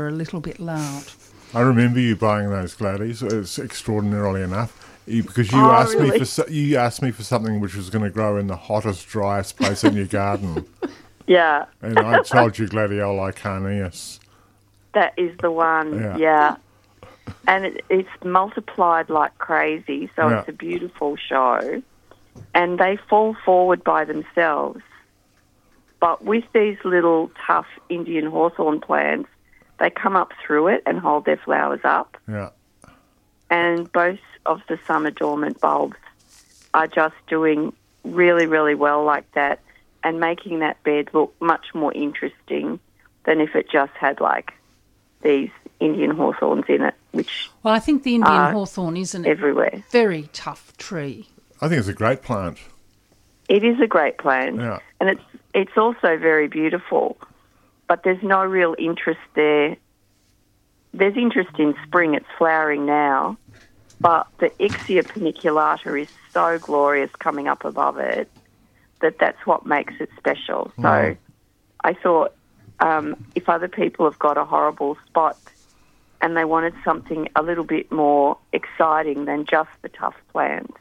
a little bit loud. I remember you buying those, Gladys. It's extraordinarily enough. Because Really? you asked me for something which was going to grow in the hottest, driest place in your garden. Yeah, And I told you Gladioli carneus. that is the one. Yeah. And it's multiplied like crazy, so Yeah. it's a beautiful show. And they fall forward by themselves. But with these little tough Indian hawthorn plants, they come up through it and hold their flowers up. Yeah. And both of the summer dormant bulbs are just doing really, really well like that and making that bed look much more interesting than if it just had like these Indian hawthorns in it, which Well, I think the Indian hawthorn is a everywhere. very tough tree. I think it's a great plant. It is a great plant, Yeah. and it's also very beautiful, but there's no real interest there. There's interest in spring, it's flowering now, but the Ixia paniculata is so glorious coming up above it that's what makes it special. So I thought if other people have got a horrible spot and they wanted something a little bit more exciting than just the tough plants,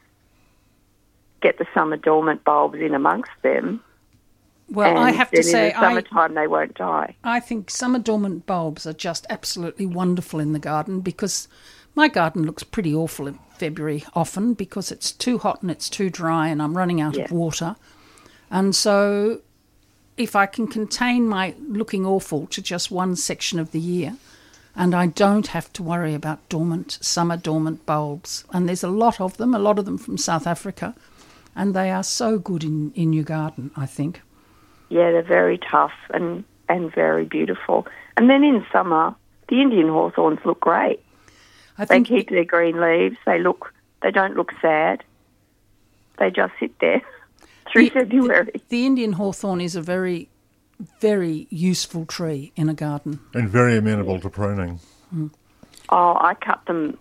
get the summer dormant bulbs in amongst them. Well, and I have to then say, in the summertime they won't die. I think summer dormant bulbs are just absolutely wonderful in the garden because my garden looks pretty awful in February often because it's too hot and it's too dry and I'm running out of water. And so if I can contain my looking awful to just one section of the year and I don't have to worry about summer dormant bulbs, and there's a lot of them from South Africa, and they are so good in your garden, I think. Yeah, they're very tough and very beautiful. And then in summer, the Indian hawthorns look great. They keep their green leaves. They don't look sad. They just sit there through February. The Indian hawthorn is a very, very useful tree in a garden. And very amenable to pruning. Oh, I cut them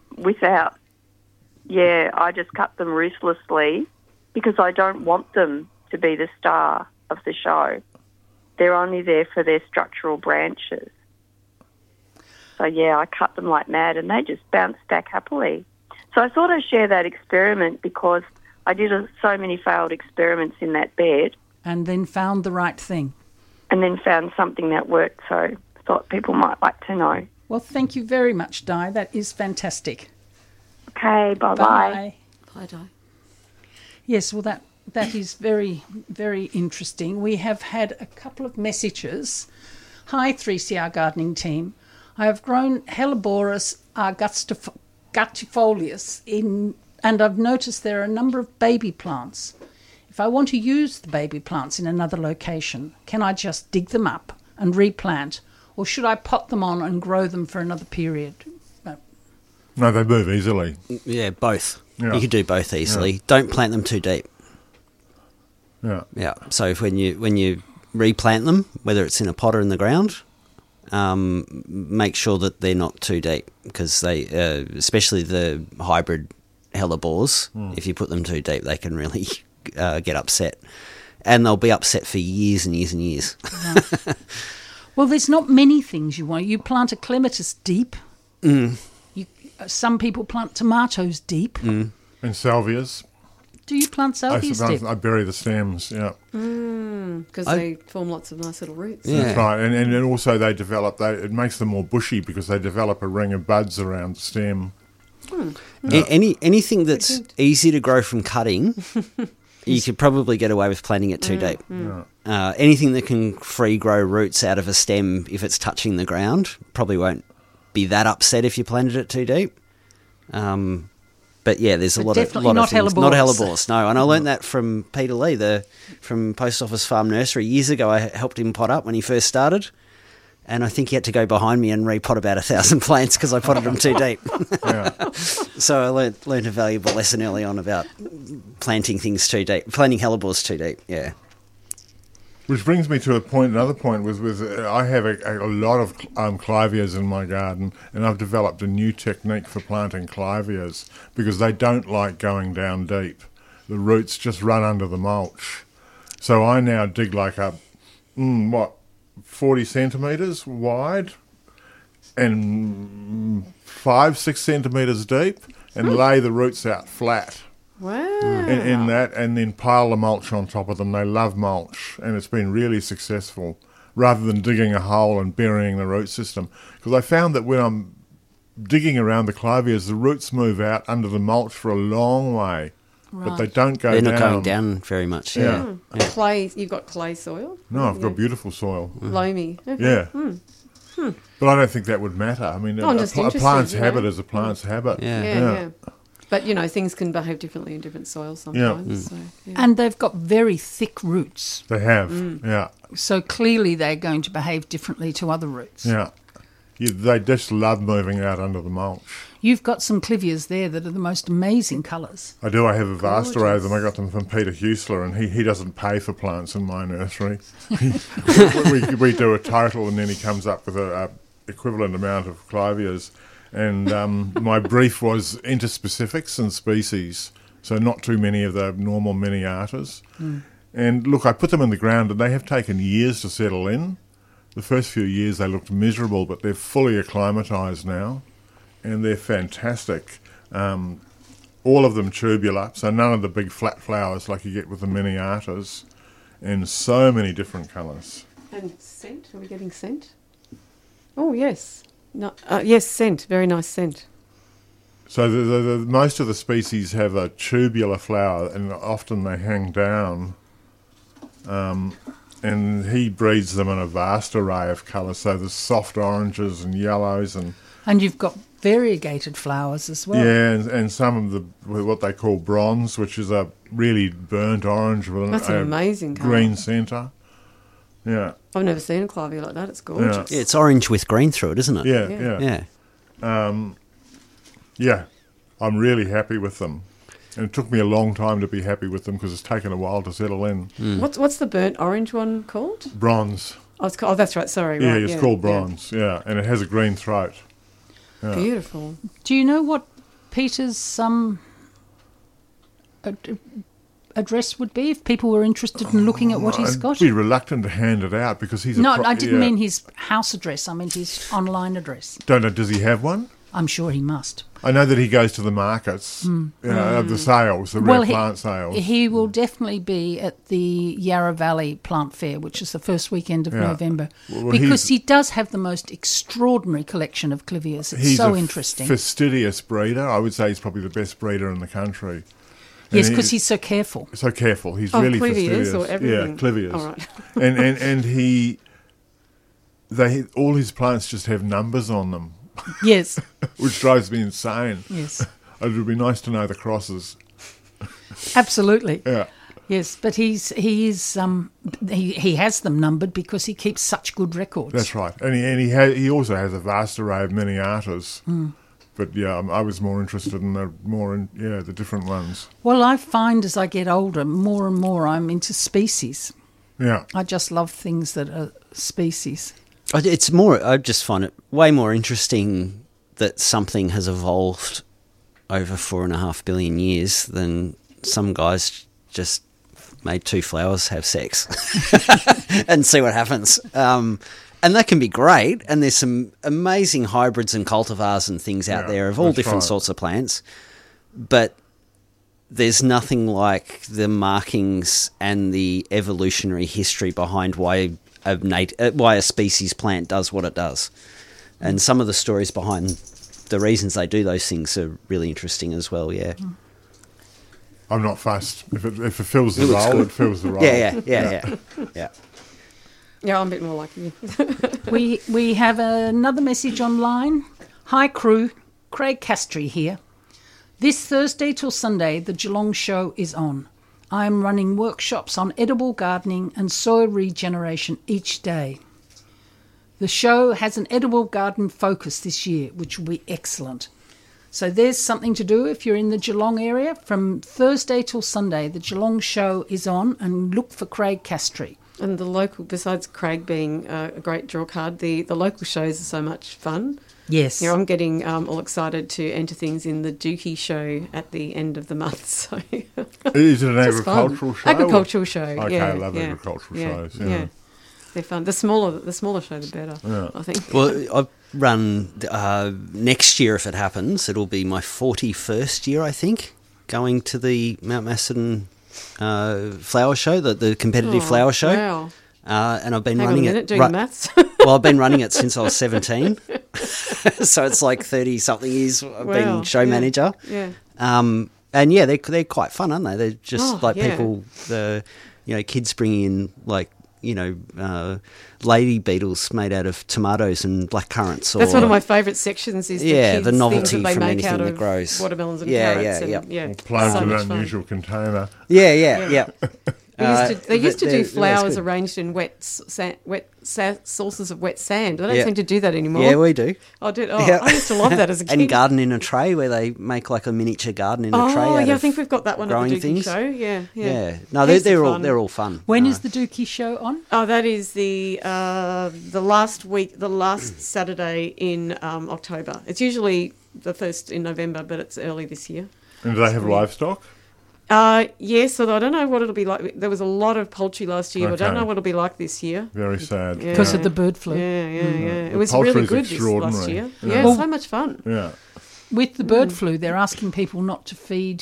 I just cut them ruthlessly because I don't want them to be the star of the show. They're only there for their structural branches. So, I cut them like mad and they just bounce back happily. So I thought I'd share that experiment because I did so many failed experiments in that bed. And then found the right thing. And then found something that worked, so I thought people might like to know. Well, thank you very much, Di. That is fantastic. Okay, bye-bye. Bye. Bye, Di. Yes, well, that is very, very interesting. We have had a couple of messages. Hi, 3CR gardening team. I have grown Helleborus guttifolius and I've noticed there are a number of baby plants. If I want to use the baby plants in another location, can I just dig them up and replant, or should I pot them on and grow them for another period? No, they move easily. Yeah, both. Yeah. You could do both easily. Don't plant them too deep. Yeah. Yeah. So if when you replant them, whether it's in a pot or in the ground, make sure that they're not too deep because they, especially the hybrid hellebores, if you put them too deep, they can really get upset, and they'll be upset for years and years and years. Right. Well, there's not many things you want. You plant a clematis deep. Some people plant tomatoes deep. And salvias. Do you plant salvias deep? I bury the stems, Because they form lots of nice little roots. Yeah. That's right. And also they develop, it makes them more bushy because they develop a ring of buds around the stem. Anything that's easy to grow from cutting, you could probably get away with planting it too deep. Anything that can free grow roots out of a stem if it's touching the ground probably won't be that upset if you planted it too deep. But yeah, there's a lot of things. Not hellebores, no. And I learned that from Peter Lee, from Post Office Farm Nursery years ago. I helped him pot up when he first started, and I think he had to go behind me and repot about 1,000 plants because I potted them too deep. So I learned a valuable lesson early on about planting things too deep, planting hellebores too deep. Yeah. Which brings me to another point was I have a lot of clivias in my garden, and I've developed a new technique for planting clivias because they don't like going down deep. The roots just run under the mulch. So I now dig 40 centimetres wide and 5-6 centimetres deep, and lay the roots out flat. Wow. In that, and then pile the mulch on top of them. They love mulch, and it's been really successful, rather than digging a hole and burying the root system. Because I found that when I'm digging around the clivias, the roots move out under the mulch for a long way, but they don't go down. They're not going down very much. Yeah. Clay. You've got clay soil? No, I've got beautiful soil. Loamy. Okay. Yeah. But I don't think that would matter. I mean, a plant's habit is a plant's habit. Yeah. But, things can behave differently in different soils sometimes. So, And they've got very thick roots. They have, So clearly they're going to behave differently to other roots. Yeah. They just love moving out under the mulch. You've got some clivias there that are the most amazing colours. I do. I have a vast array of them. I got them from Peter Huesler, and he doesn't pay for plants in my nursery. we do a total, and then he comes up with a equivalent amount of clivias. And my brief was interspecifics and species, so not too many of the normal miniatas. And look, I put them in the ground, and they have taken years to settle in. The first few years they looked miserable, but they're fully acclimatised now, and they're fantastic. All of them tubular, so none of the big flat flowers like you get with the miniatas, and so many different colours. And scent? Are we getting scent? Oh, yes. No, yes, scent. Very nice scent. So the most of the species have a tubular flower, and often they hang down. And he breeds them in a vast array of colours. So there's soft oranges and yellows, and you've got variegated flowers as well. Yeah, and some of the what they call bronze, which is a really burnt orange with an amazing green centre. Yeah. I've never seen a clivia like that. It's gorgeous. Yeah, it's orange with green through it, isn't it? Yeah. Yeah, I'm really happy with them. And it took me a long time to be happy with them because it's taken a while to settle in. What's the burnt orange one called? Bronze. Oh, that's right. Sorry. Yeah, right. it's called bronze, and it has a green throat. Yeah. Beautiful. Do you know what Peter's address would be if people were interested in looking at what he's got? I'd be reluctant to hand it out because he's I didn't mean his house address. I meant his online address. Don't know. Does he have one? I'm sure he must. I know that he goes to the markets, the sales, the rare plant sales. He will definitely be at the Yarra Valley Plant Fair, which is the first weekend of November, because he does have the most extraordinary collection of clivias. It's so interesting. He's a fastidious breeder. I would say he's probably the best breeder in the country. Yes, because he's so careful. So careful. He's really fastidious. Or everything? Yeah, clivias. All right. and all his plants just have numbers on them. Yes. Which drives me insane. Yes. It would be nice to know the crosses. Absolutely. Yeah. Yes, but he has them numbered because he keeps such good records. That's right, and he also has a vast array of miniatas. But I was more interested in the different ones. Well, I find as I get older, more and more I'm into species. Yeah. I just love things that are species. It's more. I just find it way more interesting that something has evolved over 4.5 billion years than some guys just made two flowers have sex and see what happens. And that can be great. And there's some amazing hybrids and cultivars and things out there of all different sorts of plants. But there's nothing like the markings and the evolutionary history behind why a species plant does what it does. And some of the stories behind the reasons they do those things are really interesting as well, yeah. I'm not fussed. If it fills the role, it fills the role. Yeah. Yeah, I'm a bit more like you. We have another message online. Hi, crew. Craig Castry here. This Thursday till Sunday, the Geelong show is on. I am running workshops on edible gardening and soil regeneration each day. The show has an edible garden focus this year, which will be excellent. So there's something to do if you're in the Geelong area. From Thursday till Sunday, the Geelong show is on, and look for Craig Castry. And the local, besides Craig being a great draw card, the local shows are so much fun. Yes. I'm getting all excited to enter things in the Dookie show at the end of the month. So is it an agricultural show? Agricultural show, Okay, yeah. I love agricultural shows. Yeah. They're fun. The smaller show, the better. Yeah. I think. Well, I've run next year, if it happens, it'll be my 41st year, I think, going to the Mount Macedon flower show, the competitive flower show. Wow. And I've been Hang running on a minute, it. doing maths. Well, I've been running it since I was 17, so it's like 30-something years I've been show manager. Yeah. And yeah, they're quite fun, aren't they? They're just people, kids bringing in like lady beetles made out of tomatoes and blackcurrants. That's one of my favourite sections. Is the kids the novelty things that they from make anything out that of grows. watermelons and carrots. Planted so in much an fun. unusual container. Yeah. They used to do flowers good. arranged in sources of wet sand. They don't seem to do that anymore. Yeah, we do. I did. I used to love that as a kid. And garden in a tray, where they make like a miniature garden in a tray. I think we've got that one at the Dookie things. show. Yeah. No, they're all fun. When is the Dookie show on? Oh, that is the last week, the last Saturday in October. It's usually the first in November, but it's early this year. And do they have livestock? Yes, although I don't know what it'll be like. There was a lot of poultry last year, but I don't know what it'll be like this year. Very sad. Because of the bird flu. It The was really poultry's good this last extraordinary. year. Yeah. Yeah, so much fun. Yeah. With the bird flu, they're asking people not to feed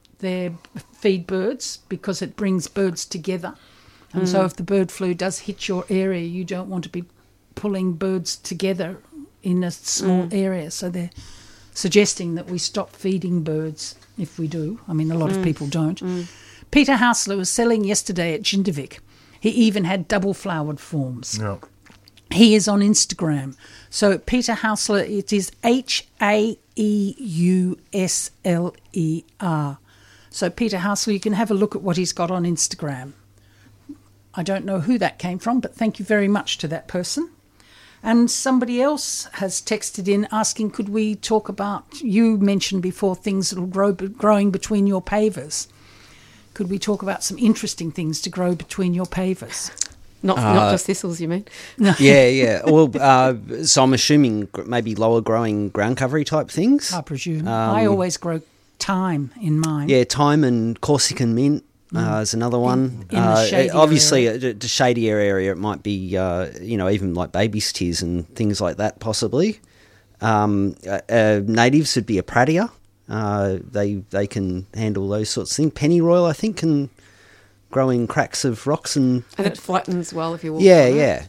birds because it brings birds together. And so if the bird flu does hit your area, you don't want to be pulling birds together in a small area. So they're suggesting that we stop feeding birds if we do. I mean, a lot of people don't. Peter Hausler was selling yesterday at Jindervik. He even had double-flowered forms. Yeah. He is on Instagram. So Peter Hausler, it is Haeusler. So Peter Hausler, you can have a look at what he's got on Instagram. I don't know who that came from, but thank you very much to that person. And somebody else has texted in asking, could we talk about, you mentioned before, things that will growing between your pavers. Could we talk about some interesting things to grow between your pavers? Not just thistles, you mean? Yeah. Well, so I'm assuming maybe lower growing ground covery type things. I presume. I always grow thyme in mine. Yeah, thyme and Corsican mint. Is another one. In the shady obviously, area. The shadier area, it might be, even like baby's tears and things like that, possibly. Natives would be a pratia. They can handle those sorts of things. Pennyroyal, I think, can grow in cracks of rocks and it flattens well if you walk. Yeah.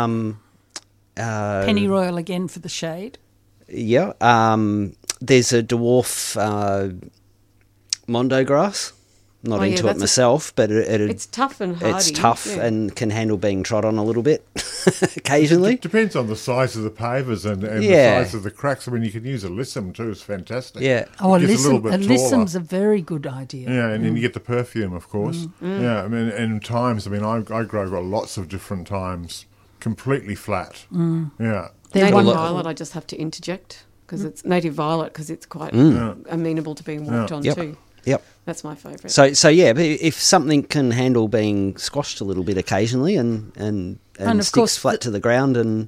Pennyroyal again for the shade. Yeah. There's a dwarf mondo grass. Not into it myself, but it's tough and hardy. It's tough and can handle being trod on a little bit occasionally. It depends on the size of the pavers and the size of the cracks. I mean, you can use alyssum too. It's fantastic. Yeah. Oh, alyssum's a very good idea. Yeah, and then you get the perfume, of course. Yeah, I mean, and thymes. I mean, I got lots of different thymes, completely flat. Yeah. Native violet, I just have to interject because it's native violet because it's quite amenable to being walked on too. Yep. That's my favourite. So yeah, but if something can handle being squashed a little bit occasionally and sticks flat to the ground and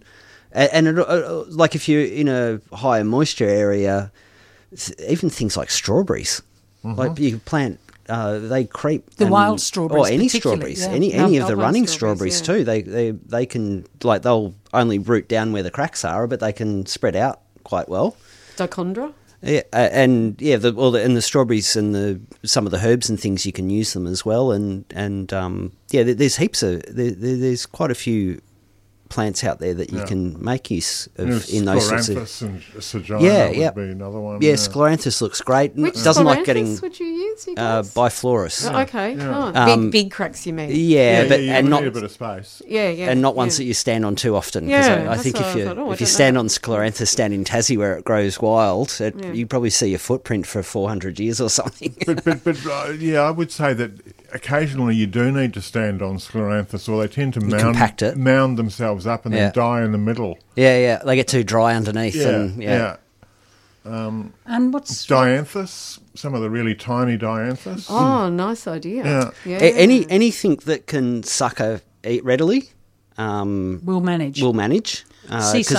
like if you're in a higher moisture area, even things like strawberries, like you plant, they creep. The wild strawberries, or any strawberries, any of the running strawberries too. They can they'll only root down where the cracks are, but they can spread out quite well. Dichondra. Yeah, and the strawberries and some of the herbs and things you can use them as well, and there's heaps of there's quite a few plants out there that you can make use of in those sorts of. Scleranthus and Sojourner would be another one. Yeah, Scleranthus looks great. Which doesn't like getting. Would you use? Biflorus. Oh, okay, big cracks you mean? And not need a bit of space. And not ones that you stand on too often. Because I think if you stand on Scleranthus, stand in Tassie where it grows wild, you probably see a footprint for 400 years or something. but I would say that occasionally you do need to stand on Scleranthus, or they tend to mound themselves up and then die in the middle. Yeah, they get too dry underneath. And what's dianthus? Some of the really tiny dianthus. Oh, nice idea. Yeah. Anything that can sucker eat readily, will manage. Because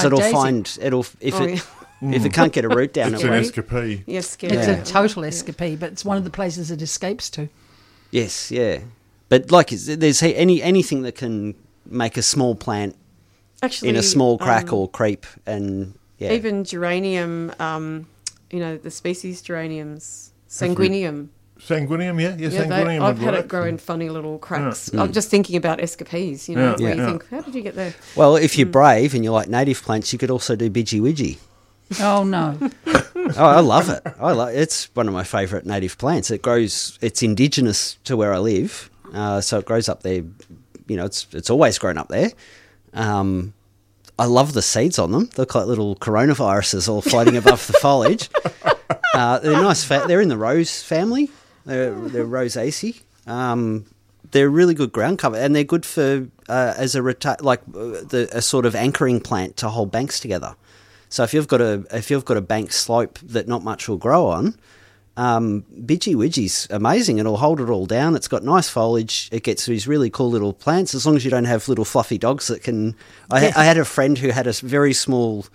if it can't get a root down, it's an escapee. Yes, it's a total escapee, but it's one of the places it escapes to. Yes, yeah. But like, there's anything that can make a small plant actually in a small crack or creep, and even geranium, the species geraniums, sanguinium. Sanguinium, sanguinium. I've had it grow in funny little cracks. I'm just thinking about escapees, where you think, how did you get there? Well, if you're brave and you like native plants, you could also do bidgie-widgie. Oh, no. I love it. It's one of my favourite native plants. It grows, it's indigenous to where I live, so it grows up there. It's always grown up there. I love the seeds on them. They look like little coronaviruses all floating above the foliage. They're nice. They're in the rose family. They're Rosaceae. They're really good ground cover, and they're good for as a sort of anchoring plant to hold banks together. So if you've got a bank slope that not much will grow on, bidgie-widgie's amazing. It'll hold it all down. It's got nice foliage. It gets these really cool little plants, as long as you don't have little fluffy dogs that can... I had a friend who had a very small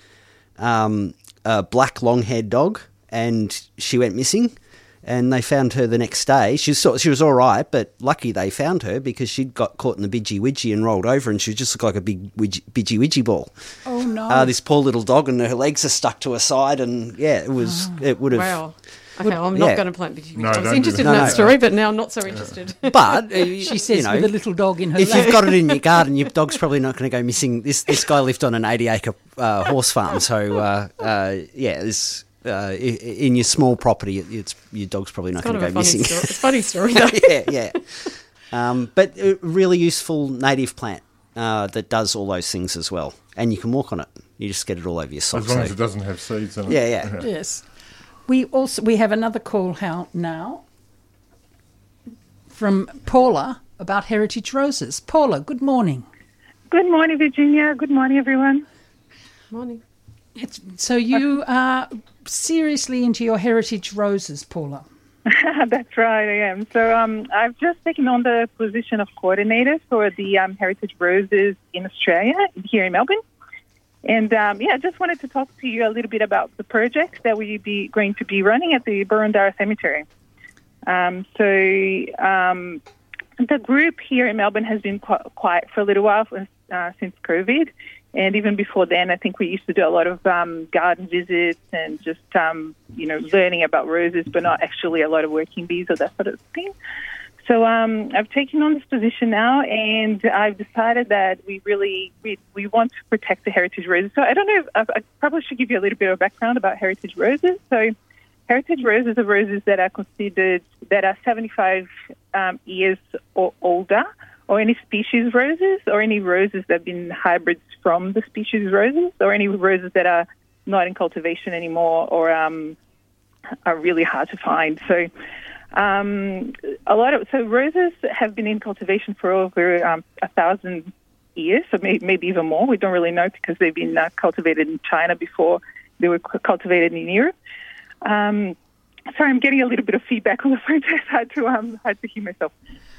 black long-haired dog, and she went missing, and they found her the next day. She was all right, but lucky they found her because she'd got caught in the bidgie-widgie and rolled over, and she just looked like a big bidgie-widgie ball. Oh, no. This poor little dog, and her legs are stuck to her side, and it would have... Wow. Okay, I'm not going to plant bidgie-widgie. No, I was interested in that story, but now I'm not so interested. But she says with a little dog in her if lap. you've got it in your garden, your dog's probably not going to go missing. This guy lived on an 80-acre horse farm, so in your small property, your dog's probably not going to go missing. It's a funny story, though. yeah. But a really useful native plant that does all those things as well, and you can walk on it. You just get it all over your socks. As long as it doesn't have seeds in it. Yeah. Yes. We have another call now from Paula about heritage roses. Paula, good morning. Good morning, Virginia. Good morning, everyone. Morning. So you are seriously into your heritage roses, Paula? That's right, I am. So I've just taken on the position of coordinator for the heritage roses in Australia, here in Melbourne. And, I just wanted to talk to you a little bit about the project that we'll be going to be running at the Burundara Cemetery. The group here in Melbourne has been quiet for a little while since COVID. And even before then, I think we used to do a lot of garden visits and just, learning about roses, but not actually a lot of working bees or that sort of thing. So I've taken on this position now, and I've decided that we want to protect the heritage roses. So I don't know, I probably should give you a little bit of background about heritage roses. So heritage roses are roses that are considered, that are 75 years or older, or any species roses, or any roses that have been hybrids from the species roses, or any roses that are not in cultivation anymore or are really hard to find. So roses have been in cultivation for over 1,000 years, so maybe even more. We don't really know because they've been cultivated in China before they were cultivated in Europe. Sorry, I'm getting a little bit of feedback on the phone. I had to hear myself.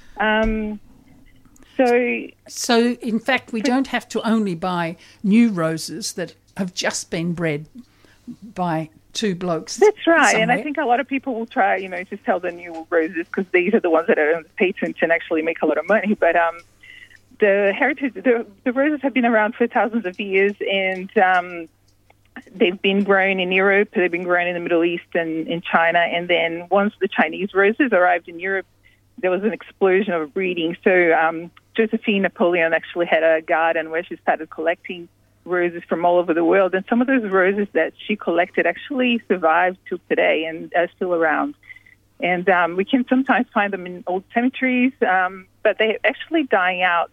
So in fact, we don't have to only buy new roses that have just been bred by two blokes. That's right, somewhere. And I think a lot of people will try, to sell the new roses because these are the ones that are on the patents and actually make a lot of money. But the roses have been around for thousands of years, and they've been grown in Europe, they've been grown in the Middle East and in China. And then once the Chinese roses arrived in Europe, there was an explosion of breeding. So Josephine Napoleon actually had a garden where she started collecting roses from all over the world, and some of those roses that she collected actually survived to today and are still around. And we can sometimes find them in old cemeteries, but they're actually dying out.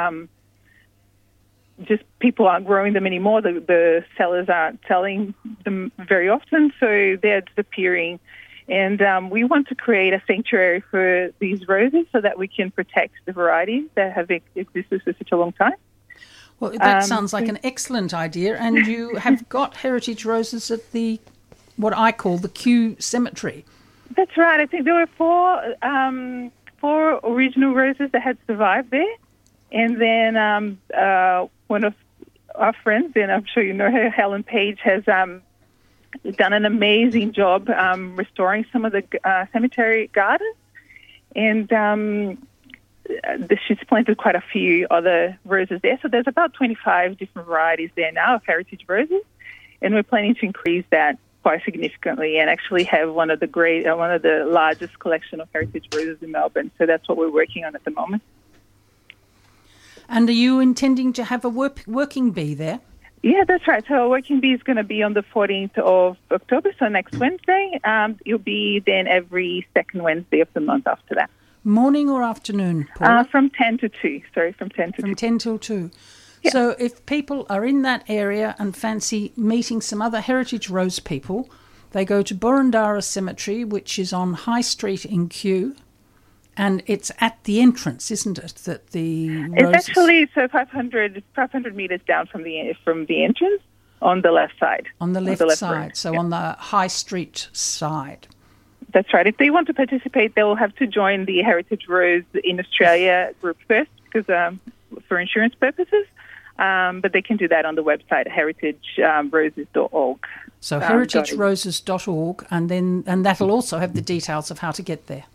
Just people aren't growing them anymore. The sellers aren't selling them very often, so they're disappearing. And we want to create a sanctuary for these roses so that we can protect the varieties that have existed for such a long time. Well, that sounds like an excellent idea. And you have got heritage roses at what I call the Kew Cemetery. That's right. I think there were four original roses that had survived there. And then one of our friends, and I'm sure you know her, Helen Page, has done an amazing job restoring some of the cemetery gardens. And she's planted quite a few other roses there. So there's about 25 different varieties there now of heritage roses, and we're planning to increase that quite significantly and actually have one of the largest collection of heritage roses in Melbourne. So that's what we're working on at the moment. And are you intending to have a working bee there? Yeah, that's right. So our working bee is going to be on the 14th of October, so next Wednesday. It'll be then every second Wednesday of the month after that. Morning or afternoon, Paula? From 10 to 2. Sorry, from 10 to 2. From 10 till 2. Yeah. So if people are in that area and fancy meeting some other heritage rose people, they go to Boroondara Cemetery, which is on High Street in Kew. And it's at the entrance, isn't it? That the roses... It's actually 500 meters down from the entrance on the left side. On the left side, so on the High Street side. That's right. If they want to participate, they will have to join the Heritage Rose in Australia group first, because for insurance purposes. But they can do that on the website heritageroses.org. So heritageroses.org, and that'll also have the details of how to get there.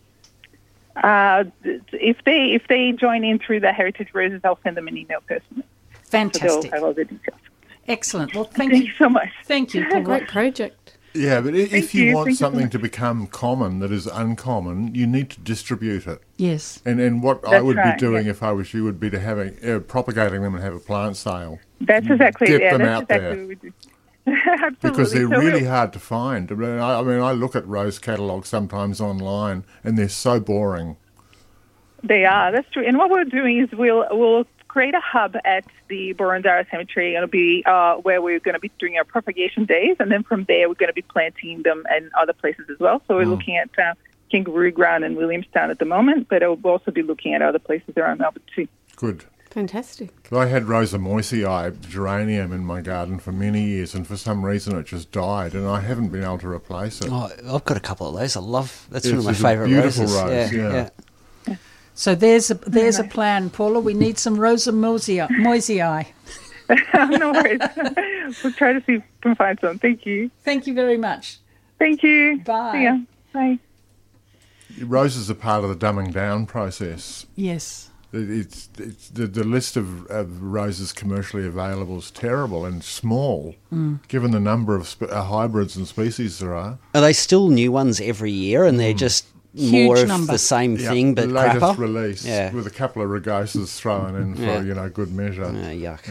If they join in through the Heritage Roses, I'll send them an email personally. Fantastic. So they'll have all the details. Excellent. Well, thank you so much. Thank you. Paula. Great project. Yeah, but if you want something to become common that is uncommon, you need to distribute it. Yes. And what I would be doing if I was you would be to having propagating them and have a plant sale. That's exactly Get them out exactly there. what we do. Absolutely. Because they're really hard to find. I mean, I look at rose catalogues sometimes online, and they're so boring. They are. That's true. And what we're doing is we'll create a hub at the Boroondara Cemetery. It'll be where we're going to be doing our propagation days, and then from there we're going to be planting them in other places as well. So we're looking at Kangaroo Ground and Williamstown at the moment, but we'll also be looking at other places around Melbourne too. Good. Fantastic. I had Rosa Moisei geranium in my garden for many years, and for some reason it just died, and I haven't been able to replace it. Oh, I've got a couple of those. That's one of my favourite beautiful roses. Rose, yeah. So there's a plan, Paula. We need some Rosa Moisei. No worries. We'll try to see if we can find some. Thank you. Thank you very much. Thank you. Bye. See ya. Bye. Roses are part of the dumbing down process. Yes. It's the list of roses commercially available is terrible and small, given the number of hybrids and species there are. Are they still new ones every year, and they're just more of the same thing, but latest crapper? release with a couple of rugoses thrown in for good measure. Yuck.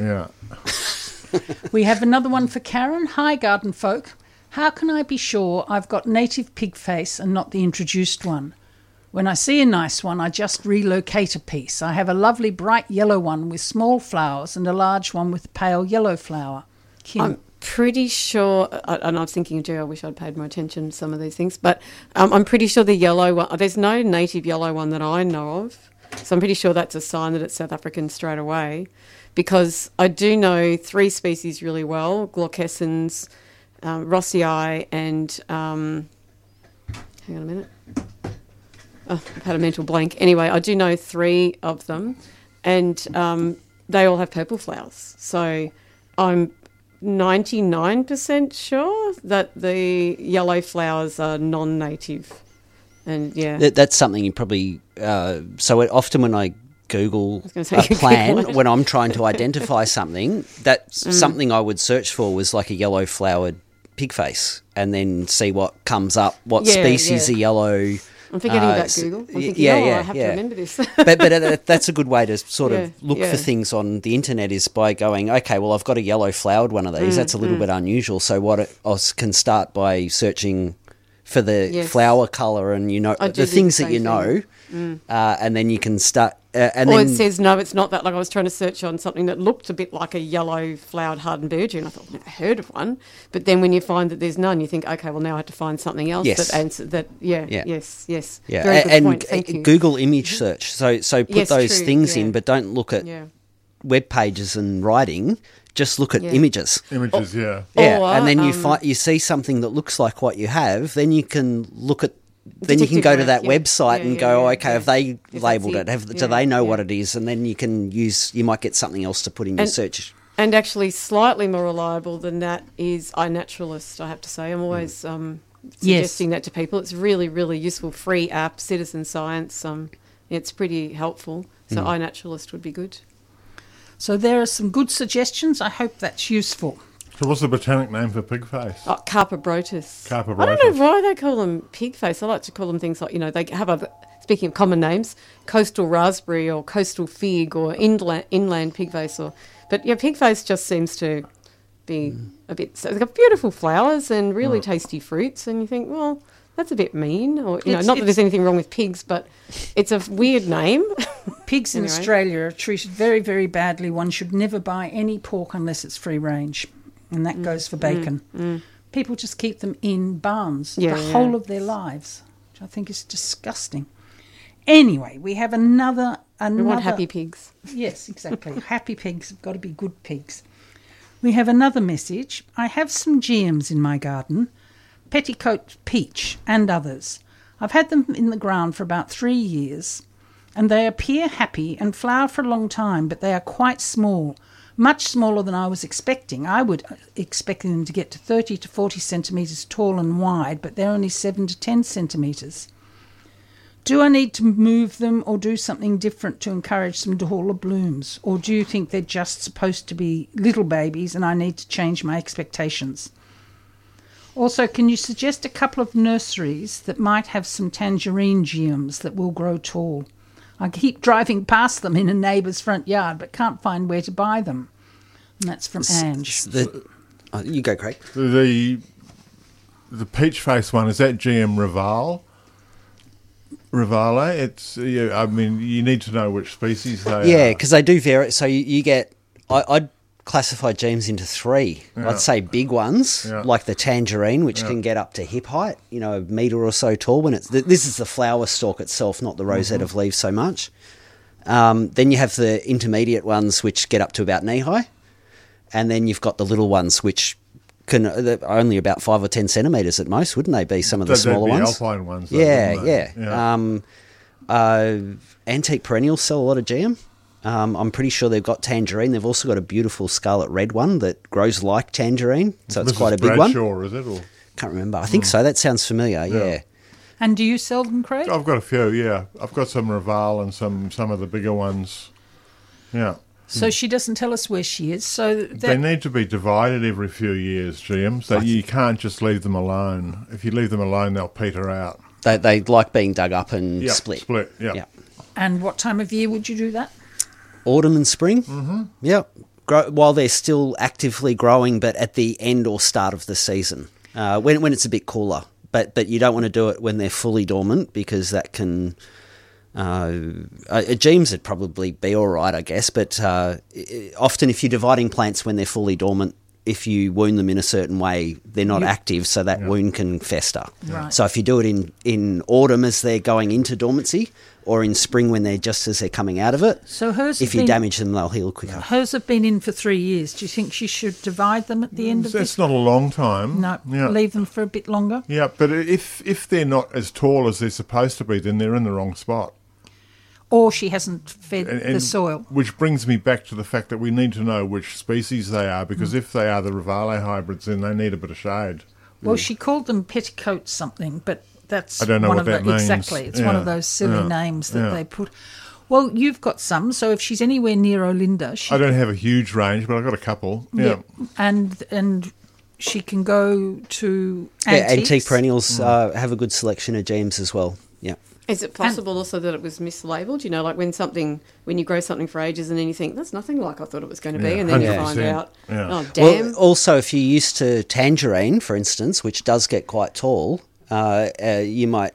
Yeah. We have another one for Karen. Hi, garden folk. How can I be sure I've got native pig face and not the introduced one? When I see a nice one, I just relocate a piece. I have a lovely bright yellow one with small flowers and a large one with pale yellow flower. Kim. I'm pretty sure, and I was thinking, gee, I wish I'd paid more attention to some of these things, but I'm pretty sure the yellow one, there's no native yellow one that I know of, so I'm pretty sure that's a sign that it's South African straight away, because I do know 3 species really well, Glaucescens, Rossii, and, hang on a minute. Oh, I've had a mental blank. Anyway, I do know 3 of them, and they all have purple flowers. So I'm 99% sure that the yellow flowers are non-native. And that's something you probably. Often when I Google a plant, when I'm trying to identify something, that's something I would search for was like a yellow flowered pig face, and then see what comes up. What species are yellow? I'm forgetting about Google. I'm thinking, I have to remember this. but that's a good way to sort of look for things on the internet, is by going, okay, well, I've got a yellow flowered one of these. That's a little bit unusual. So I can start by searching for the flower colour and, the things that you know, and then you can start... it says, no, it's not that. Like I was trying to search on something that looked a bit like a yellow flowered Hardenbergia, and I thought, I've never heard of one. But then when you find that there's none, you think, okay, well, now I have to find something else that answers that. Yes. Yeah. Very good point. Thank you. Google image search. So put those things in, but don't look at web pages and writing. Just look at images. Images, Yeah, and then you see something that looks like what you have, then you can look at. Then you can go to that website and go, okay, have they labelled it? Do they know what it is? And then you might get something else to put in your search. And actually slightly more reliable than that is iNaturalist, I have to say. I'm always suggesting that to people. It's really, really useful, free app, Citizen Science. It's pretty helpful. So iNaturalist would be good. So there are some good suggestions. I hope that's useful. So what's the botanic name for pig face? Oh, Carpobrotus. Carpobrotus. I don't know why they call them pig face. I like to call them things like, they have other, speaking of common names, coastal raspberry or coastal fig or inland pig face. But pig face just seems to be a bit... So they've got beautiful flowers and really tasty fruits, and you think, well, that's a bit mean. Or not that there's anything wrong with pigs, but it's a weird name. Pigs in Australia are treated very, very badly. One should never buy any pork unless it's free range, and that goes for bacon. People just keep them in barns the whole of their lives, which I think is disgusting. Anyway, we have another... We want happy pigs. Yes, exactly. Happy pigs have got to be good pigs. We have another message. I have some geums in my garden, petticoat peach and others. I've had them in the ground for about 3 years, and they appear happy and flower for a long time, but they are quite small, much smaller than I was expecting. I would expect them to get to 30 to 40 centimetres tall and wide, but they're only 7 to 10 centimetres. Do I need to move them or do something different to encourage some taller blooms? Or do you think they're just supposed to be little babies and I need to change my expectations? Also, can you suggest a couple of nurseries that might have some tangerine geums that will grow tall? I keep driving past them in a neighbour's front yard but can't find where to buy them. And that's from Ange. You go, Craig. The peach face one, is that GM Rivale? It's you need to know which species they are. Yeah, because they do vary. So you get, I'd classify gems into 3. Yeah. I'd say big ones like the tangerine, which can get up to hip height, a metre or so tall. When this is the flower stalk itself, not the rosette of leaves so much. Then you have the intermediate ones, which get up to about knee high, and then you've got the little ones, which they're only about 5 or 10 centimetres at most, wouldn't they be? Some of the smaller ones. Alpine ones. Though, Antique Perennials sell a lot of GM. I'm pretty sure they've got tangerine. They've also got a beautiful scarlet red one that grows like tangerine, so it's quite a big one. Bradshaw, is it? Or? Can't remember. I think so. That sounds familiar. Yeah. And do you sell them, Craig? I've got a few. Yeah, I've got some Rivale and some of the bigger ones. Yeah. So she doesn't tell us where she is. So they need to be divided every few years, GM. So you can't just leave them alone. If you leave them alone, they'll peter out. They like being dug up and split. Yeah. And what time of year would you do that? Autumn and spring. Mm-hmm. Yep. While they're still actively growing, but at the end or start of the season, when it's a bit cooler. But you don't want to do it when they're fully dormant, because that can... gems would probably be all right, I guess, but often if you're dividing plants when they're fully dormant, if you wound them in a certain way, they're not active, so that wound can fester. Right. So if you do it in autumn as they're going into dormancy, or in spring when they're just as they're coming out of it, so if you damage them, they'll heal quicker. Hers have been in for 3 years. Do you think she should divide them at the end of this? That's not a long time. No, leave them for a bit longer. Yeah, but if they're not as tall as they're supposed to be, then they're in the wrong spot. Or she hasn't fed the soil. Which brings me back to the fact that we need to know which species they are, because if they are the Rivale hybrids, then they need a bit of shade. Well, she called them petticoat something, but that's I don't know one what of that the, means. Exactly. It's one of those silly names that they put. Well, you've got some, so if she's anywhere near Olinda... I don't have a huge range, but I've got a couple. Yeah. And she can go to Antiques. Antique Perennials have a good selection of gems as well. Yeah. Is it possible also that it was mislabelled? Like when you grow something for ages and then you think, that's nothing like I thought it was going to be, and then you find out, oh, damn. Well, also, if you're used to tangerine, for instance, which does get quite tall, you might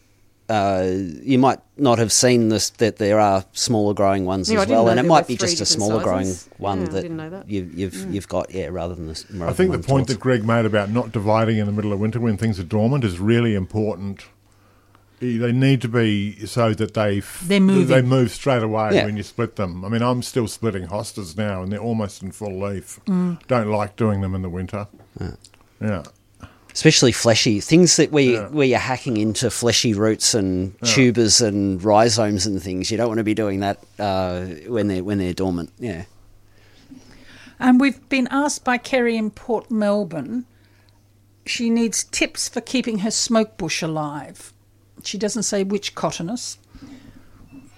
not have seen that there are smaller growing ones as well, and it might be just a smaller growing one that you've got, rather than this. I think the point that Greg made about not dividing in the middle of winter when things are dormant is really important. They need to be so that they move straight away when you split them. I mean, I'm still splitting hostas now, and they're almost in full leaf. Don't like doing them in the winter. Yeah. Especially fleshy things that where you're hacking into fleshy roots and tubers and rhizomes and things. You don't want to be doing that when they're dormant. Yeah. And we've been asked by Kerry in Port Melbourne. She needs tips for keeping her smoke bush alive. She doesn't say which cotinus.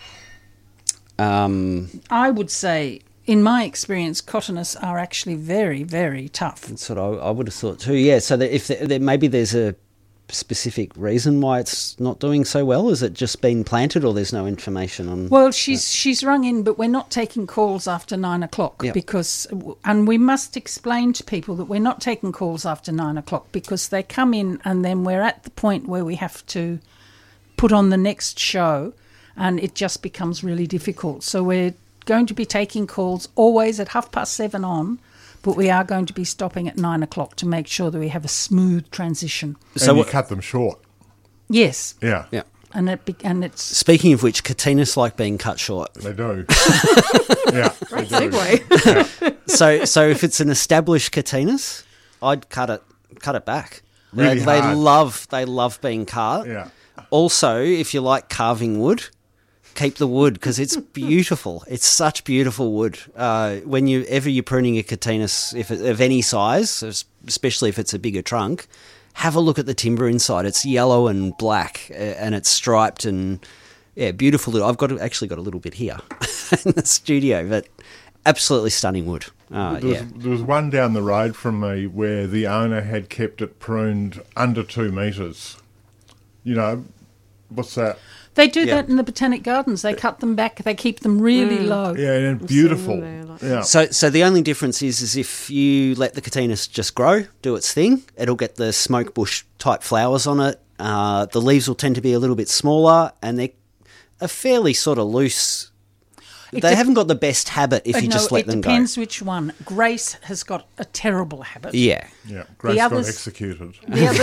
I would say, in my experience, cottonists are actually very, very tough. That's what I would have thought too. Yeah, so that if maybe there's a specific reason why it's not doing so well? Is it just been planted, or there's no information on? Well, she's rung in, but we're not taking calls after 9 o'clock because, and we must explain to people that we're not taking calls after 9 o'clock because they come in and then we're at the point where we have to put on the next show, and it just becomes really difficult. So we're going to be taking calls always at 7:30 on. But we are going to be stopping at 9 o'clock to make sure that we have a smooth transition. So you cut them short. Yes. Yeah. Yeah. And it's speaking of which, Katinas like being cut short. They do. Yeah. Great segue. Yeah. So if it's an established Katinas, I'd cut it back. Really hard. They love being cut. Yeah. Also, if you like carving wood, keep the wood because it's beautiful. It's such beautiful wood. Whenever you're pruning a Katinas, if of any size, especially if it's a bigger trunk, have a look at the timber inside. It's yellow and black, and it's striped and beautiful. I've actually got a little bit here in the studio, but absolutely stunning wood. There was one down the road from me where the owner had kept it pruned under 2 metres. You know, what's that? They do that in the Botanic Gardens. They cut them back. They keep them really low. Yeah, and beautiful. Yeah. So the only difference is if you let the Katinas just grow, do its thing, it'll get the smoke bush type flowers on it. The leaves will tend to be a little bit smaller, and they're a fairly sort of loose. They haven't got the best habit if you just let them go. It depends which one. Grace has got a terrible habit. Yeah. Yeah, Grace got executed.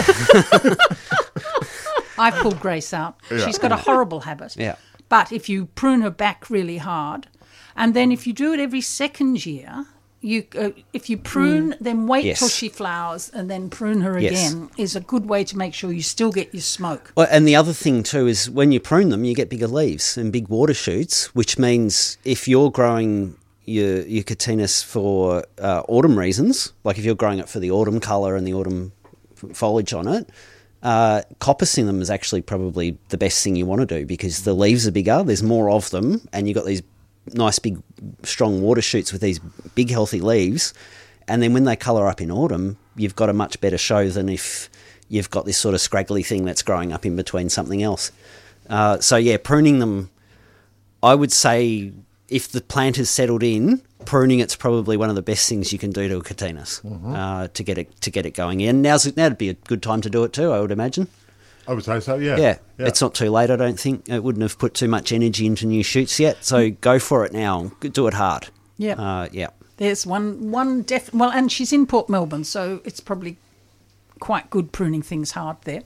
I pulled Grace out. Yeah. She's got a horrible habit. Yeah. But if you prune her back really hard, and then if you do it every second year, if you prune, then wait till she flowers and then prune her again is a good way to make sure you still get your smoke. Well, and the other thing too is when you prune them, you get bigger leaves and big water shoots, which means if you're growing your Katinas for autumn reasons, like if you're growing it for the autumn colour and the autumn foliage on it, coppicing them is actually probably the best thing you want to do because the leaves are bigger, there's more of them, and you've got these nice big strong water shoots with these big healthy leaves, and then when they colour up in autumn, you've got a much better show than if you've got this sort of scraggly thing that's growing up in between something else. Pruning them, I would say if the plant is settled in, pruning it's probably one of the best things you can do to a Katinas to get it going in. Now'd be a good time to do it too, I would imagine. I would say so, yeah. Yeah, it's not too late, I don't think. It wouldn't have put too much energy into new shoots yet, so go for it now. Do it hard. Yeah. There's one and she's in Port Melbourne, so it's probably quite good pruning things hard there.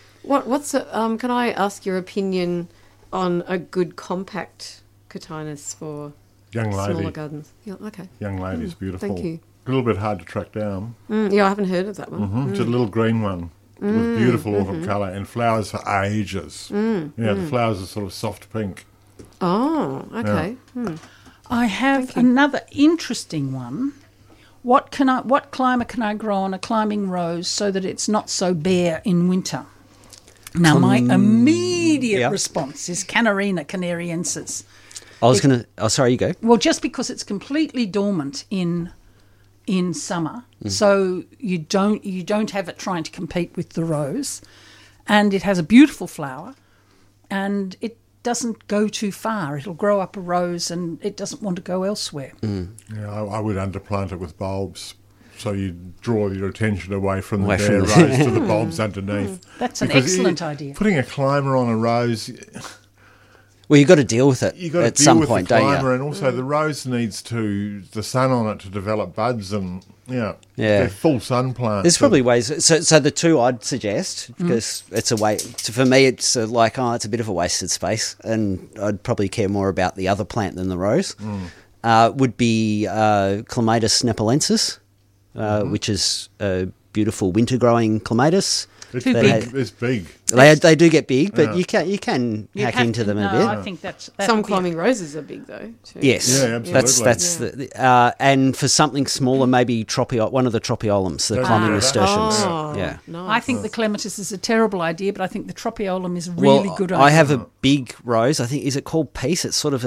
Can I ask your opinion on a good compact Katinas for smaller gardens? Yeah, okay. Young lady's beautiful. Thank you. A little bit hard to track down. I haven't heard of that one. It's a little green one. With beautiful autumn colour and flowers for ages. The flowers are sort of soft pink. Oh, okay. Yeah. I have another interesting one. What climber can I grow on a climbing rose so that it's not so bare in winter? Now, my immediate response is Canarina canariensis. Sorry, you go. Well, just because it's completely dormant in summer, so you don't have it trying to compete with the rose, and it has a beautiful flower, and it doesn't go too far. It'll grow up a rose, and it doesn't want to go elsewhere. Yeah, I would underplant it with bulbs, so you draw your attention away from the bare rose to the bulbs underneath. That's an excellent idea. Putting a climber on a rose. Well, you've got to deal with it at some point, don't you? And also the rose needs the sun on it to develop buds and, they're full sun plants. There's probably ways. So the two I'd suggest, because it's a way, for me it's it's a bit of a wasted space and I'd probably care more about the other plant than the rose, would be Clematis nepalensis, which is a beautiful winter-growing clematis. It's big. It's big. They do get big, but you can hack into them a bit. I think that's some climbing roses are big though. Too. Yes, yeah, absolutely. That's and for something smaller, maybe one of the tropiolums, the climbing nasturtiums. Nice. I think the clematis is a terrible idea, but I think the tropiolum is a really good idea. I have a big rose. I think is it called Peace? It's sort of a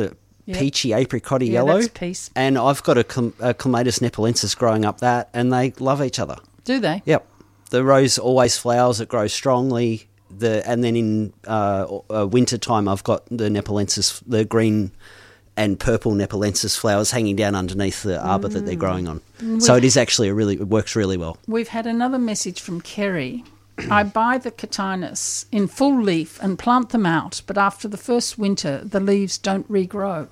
peachy apricotty yellow. That's peace. And I've got a Clematis nepalensis growing up that, and they love each other. Do they? Yep. The rose always flowers. It grows strongly. And then in winter time, I've got the nepalensis, the green and purple nepalensis flowers hanging down underneath the arbor that they're growing on. So it is actually it works really well. We've had another message from Kerry. I buy the Cotinus in full leaf and plant them out, but after the first winter, the leaves don't regrow.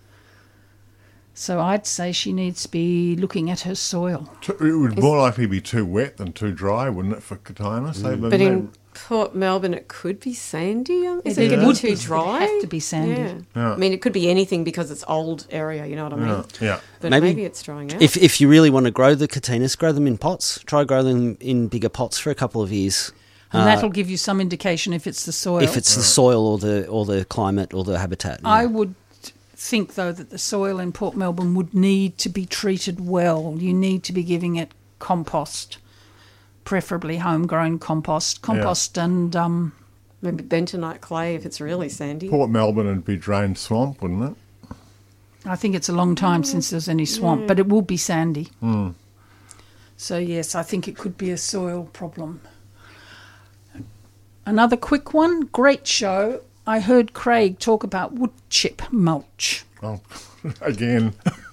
So I'd say she needs to be looking at her soil. It would more likely be too wet than too dry, wouldn't it, for Cotinus? But in Port Melbourne, it could be sandy. Is it would too dry? It have to be sandy. Yeah. I mean, it could be anything because it's old area, you know what I mean? Yeah. But maybe it's drying out. If you really want to grow the Cotinus, grow them in pots. Try grow them in bigger pots for a couple of years. And that'll give you some indication if it's the soil. If it's the soil or the climate or the habitat. Yeah. I would think, though, that the soil in Port Melbourne would need to be treated well. You need to be giving it compost, preferably homegrown compost. And maybe bentonite clay if it's really sandy. Port Melbourne would be drained swamp, wouldn't it? I think it's a long time since there's any swamp, but it will be sandy. So, yes, I think it could be a soil problem. Another quick one, great show. I heard Craig talk about wood chip mulch. Oh, again.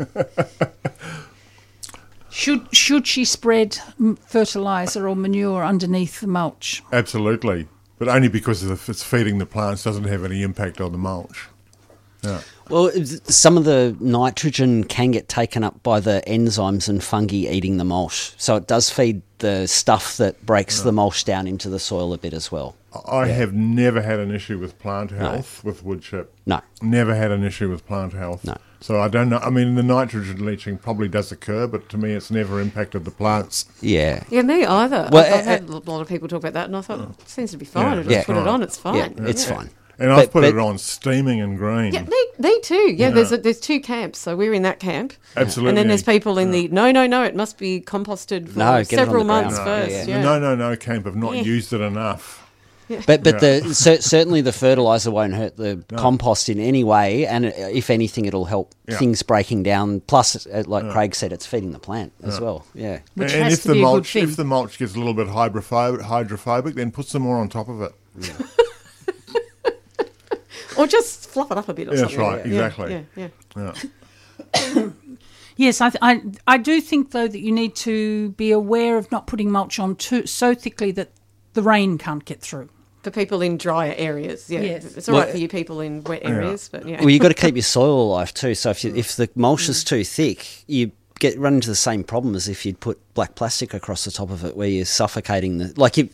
Should she spread fertiliser or manure underneath the mulch? Absolutely, but only because if it's feeding the plants, doesn't have any impact on the mulch. Yeah. Well, some of the nitrogen can get taken up by the enzymes and fungi eating the mulch, so it does feed the stuff that breaks the mulch down into the soil a bit as well. I have never had an issue with plant health with wood chip. No. Never had an issue with plant health. No. So I don't know. I mean, the nitrogen leaching probably does occur, but to me it's never impacted the plants. Yeah. Yeah, me either. Well, I've had a lot of people talk about that, and I thought, it seems to be fine. I just put it on, it's fine. Yeah, it's fine. And I've put it on steaming and green. Yeah, me too. Yeah, there's two camps, so we're in that camp. Absolutely. And then there's people in the, no, it must be composted for several months first. The no camp have not used it enough. Yeah. But certainly the fertiliser won't hurt the compost in any way, and if anything, it'll help things breaking down. Plus, like Craig said, it's feeding the plant as well. Yeah, which has to be a good thing. If the mulch gets a little bit hydrophobic, then put some more on top of it. Yeah. Or just fluff it up a bit or something. That's right, exactly. Yeah. Yes, I do think, though, that you need to be aware of not putting mulch on so thickly that the rain can't get through. For people in drier areas, Yes. It's all right for you people in wet areas, but Well, you've got to keep your soil alive too, so if the mulch is too thick, you run into the same problem as if you'd put black plastic across the top of it, where you're suffocating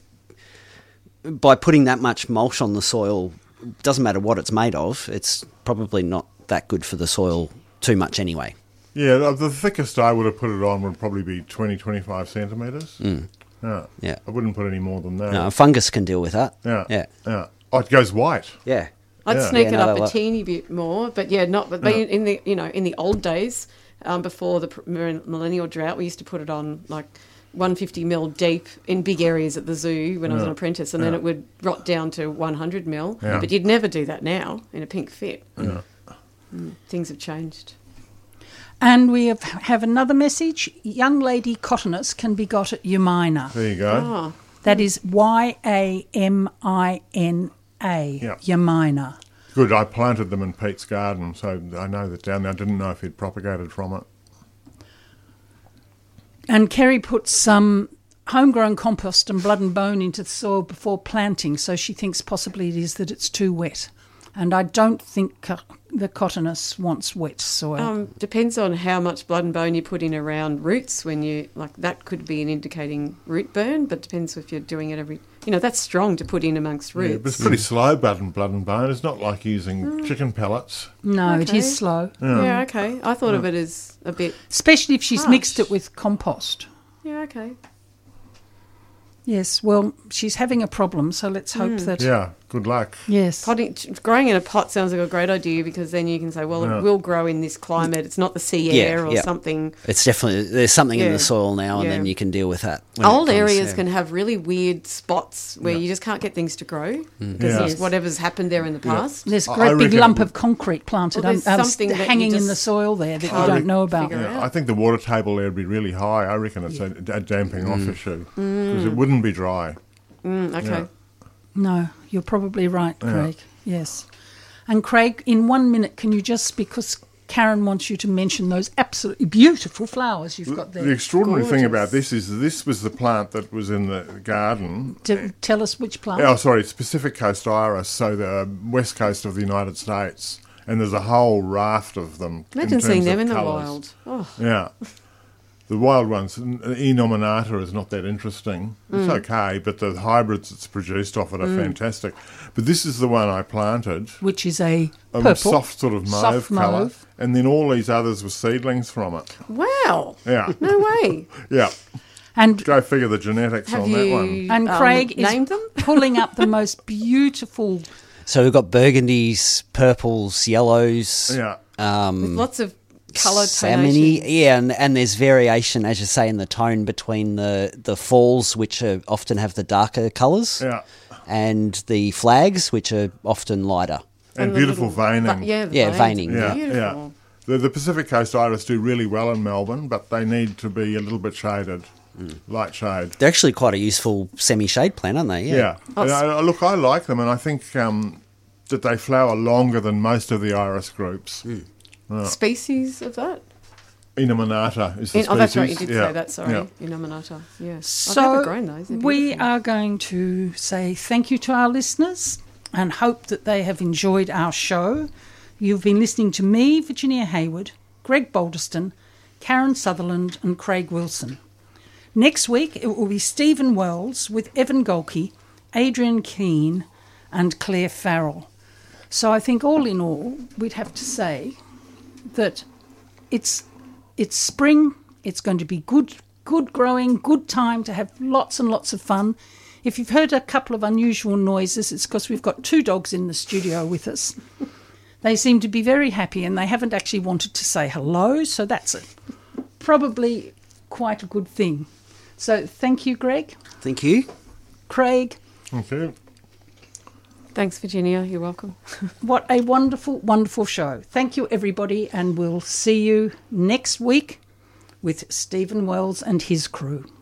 by putting that much mulch on the soil. Doesn't matter what it's made of, it's probably not that good for the soil too much anyway. Yeah, the thickest I would have put it on would probably be 20-25 centimetres. Yeah. I wouldn't put any more than that. No, fungus can deal with that. Yeah. Oh, it goes white. Yeah. I'd sneak it up a teeny bit more, but in the old days, before the millennial drought, we used to put it on like 150 mil deep in big areas at the zoo when I was an apprentice, and then it would rot down to 100 mil. Yeah. But you'd never do that now in a pink fit. Yeah. Things have changed. And we have another message. Young lady cotinus can be got at Yamina. There you go. Oh. That is Yamina. Yamina. Good. I planted them in Pete's garden, so I know that down there. I didn't know if he'd propagated from it. And Kerry put some homegrown compost and blood and bone into the soil before planting, so she thinks possibly it is that it's too wet. And I don't think the cotinus wants wet soil. Depends on how much blood and bone you put in around roots. That could be an indicating root burn, but depends if you're doing it that's strong to put in amongst roots. Yeah, but it's pretty slow, blood and bone. It's not like using chicken pellets. No, okay. It is slow. Yeah, okay. I thought of it as a bit especially if she's mixed it with compost. Yeah, okay. Yes, well, she's having a problem, so let's hope that... Yeah, good luck. Yes. Growing in a pot sounds like a great idea because then you can say, well, it will grow in this climate. It's not the sea air or something. It's definitely, there's something in the soil now, and then you can deal with that. Old areas can have really weird spots where you just can't get things to grow because of whatever's happened there in the past. There's a great big lump of concrete planted hanging in the soil there that you don't know about. I think the water table there would be really high. I reckon it's a damping off issue because it wouldn't be dry. Okay. Yeah. No, you're probably right, Craig. Yes. And Craig, in 1 minute, can you just, because Karen wants you to mention those absolutely beautiful flowers you've got there. The extraordinary thing about this is this was the plant that was in the garden. Tell us which plant. Oh, sorry, it's Pacific Coast Iris, so the west coast of the United States. And there's a whole raft of them. Imagine seeing them in the wild. Oh. Yeah. The wild ones, E. nominata is not that interesting. It's okay, but the hybrids it's produced off it are fantastic. But this is the one I planted. Which is a purple. Soft sort of mauve colour. And then all these others were seedlings from it. Wow. Yeah. No way. Yeah. And go figure the genetics on that one. And Craig is named them? pulling up the most beautiful... So we've got burgundies, purples, yellows. Yeah. With lots of coloured salmony, and there's variation, as you say, in the tone between the falls, which often have the darker colours, and the flags, which are often lighter. And beautiful veining. Veining. Yeah. The Pacific Coast Iris do really well in Melbourne, but they need to be a little bit shaded, light shade. They're actually quite a useful semi-shade plant, aren't they? Yeah. Look, I like them, and I think that they flower longer than most of the iris groups. Species of that? E. nominata is the species. Oh, that's right, you did say that, sorry. E. nominata, yes. So I've never grown those. We are going to say thank you to our listeners and hope that they have enjoyed our show. You've been listening to me, Virginia Hayward, Greg Balderston, Karen Sutherland and Craig Wilson. Next week it will be Stephen Wells with Evan Golke, Adrian Keane and Claire Farrell. So I think all in all we'd have to say that it's spring, it's going to be good growing, good time to have lots and lots of fun. If you've heard a couple of unusual noises, it's because we've got 2 dogs in the studio with us. They seem to be very happy and they haven't actually wanted to say hello, so that's probably quite a good thing. So thank you, Greg. Thank you. Craig. Thank you. Thanks, Virginia. You're welcome. What a wonderful, wonderful show. Thank you, everybody, and we'll see you next week with Stephen Wells and his crew.